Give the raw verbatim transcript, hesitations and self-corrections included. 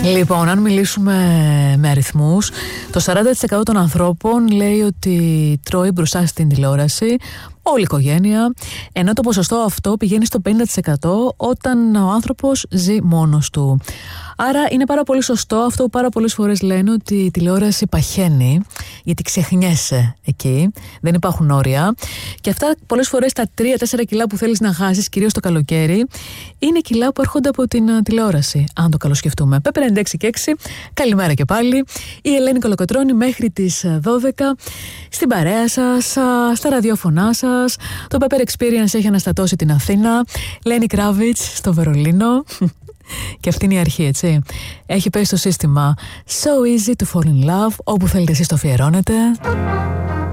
Λοιπόν, αν μιλήσουμε με αριθμούς, το σαράντα τοις εκατό των ανθρώπων λέει ότι τρώει μπροστά στην τηλεόραση, όλη η οικογένεια, ενώ το ποσοστό αυτό πηγαίνει στο πενήντα τοις εκατό όταν ο άνθρωπος ζει μόνος του. Άρα είναι πάρα πολύ σωστό αυτό που πάρα πολλές φορές λένε, ότι η τηλεόραση παχαίνει, γιατί ξεχνιέσαι εκεί, δεν υπάρχουν όρια. Και αυτά πολλές φορές τα τρία τέσσερα κιλά που θέλεις να χάσεις, κυρίως το καλοκαίρι, είναι κιλά που έρχονται από την uh, τηλεόραση, αν το καλοσκεφτούμε. Πέπερ ενενήντα έξι και έξι, καλημέρα και πάλι. Η Ελένη Κολοκοτρώνη μέχρι τις δώδεκα, στην παρέα σας, uh, στα ραδιόφωνά σας. Το Pepper Experience έχει αναστατώσει την Αθήνα. Lenny Kravitz στο Βερολίνο. Και αυτή είναι η αρχή, έτσι. Έχει πέσει στο σύστημα So easy to fall in love, όπου θέλετε εσείς το αφιερώνετε.